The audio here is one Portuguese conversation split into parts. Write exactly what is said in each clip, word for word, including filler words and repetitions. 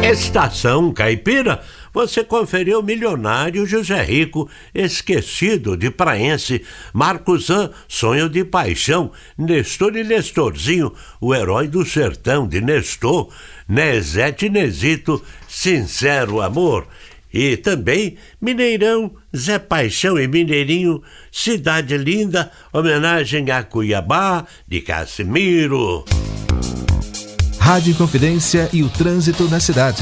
Estação Caipira, você conferiu o milionário José Rico, esquecido de Praense, Marcosã, Sonho de Paixão, Nestor e Nestorzinho, o herói do sertão de Nestor, Nezete e Nezito, Sincero Amor. E também Mineirão, Zé Paixão e Mineirinho, Cidade Linda, homenagem a Cuiabá, de Casimiro. Rádio Inconfidência e o trânsito na cidade.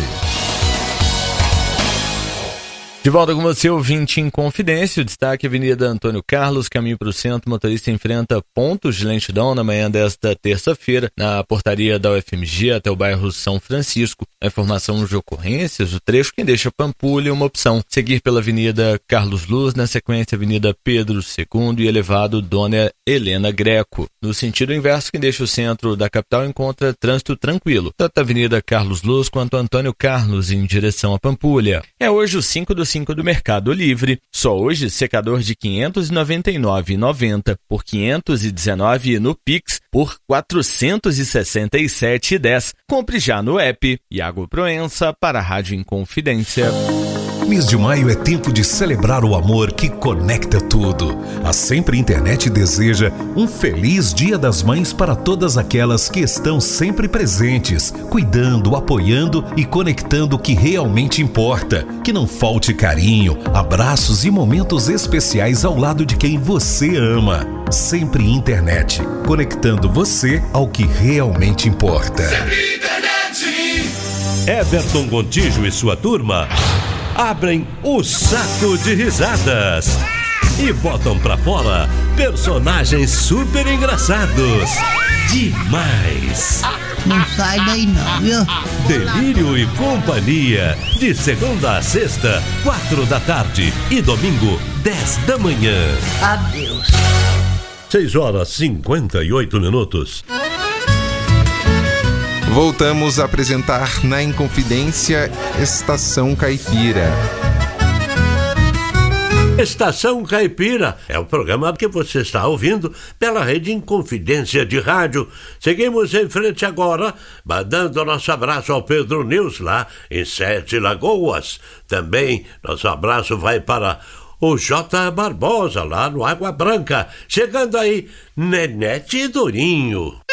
De volta com você, ouvinte Inconfidência. O destaque: Avenida Antônio Carlos, caminho para o centro. Motorista enfrenta pontos de lentidão na manhã desta terça-feira, na portaria da U F M G até o bairro São Francisco. A informação de ocorrências, o trecho quem deixa Pampulha, uma opção. Seguir pela Avenida Carlos Luz, na sequência Avenida Pedro segundo e elevado Dona Helena Greco. No sentido inverso, quem deixa o centro da capital encontra trânsito tranquilo, tanto a Avenida Carlos Luz quanto Antônio Carlos em direção a Pampulha. É hoje o cinco do cinco do Mercado Livre. Só hoje, secador de quinhentos e noventa e nove reais e noventa centavos por quinhentos e dezenove reais no Pix por quatrocentos e sessenta e sete reais e dez centavos. Compre já no app. Iago Proença para a Rádio Inconfidência. Mês de maio é tempo de celebrar o amor que conecta tudo. A Sempre Internet deseja um feliz Dia das Mães para todas aquelas que estão sempre presentes, cuidando, apoiando e conectando o que realmente importa. Que não falte carinho, abraços e momentos especiais ao lado de quem você ama. Sempre Internet, conectando você ao que realmente importa. Sempre Internet. Everton Gontijo e sua turma abrem o saco de risadas e botam pra fora personagens super engraçados. Demais! Não sai daí não, viu? Delírio e Companhia, de segunda a sexta, quatro da tarde e domingo, dez da manhã. Adeus. Seis horas e cinquenta e oito minutos. Voltamos a apresentar na Inconfidência Estação Caipira. Estação Caipira é o programa que você está ouvindo pela rede Inconfidência de rádio. Seguimos em frente agora, mandando nosso abraço ao Pedro News lá em Sete Lagoas. Também nosso abraço vai para o J. Barbosa lá no Água Branca. Chegando aí, Nenete e Dorinho.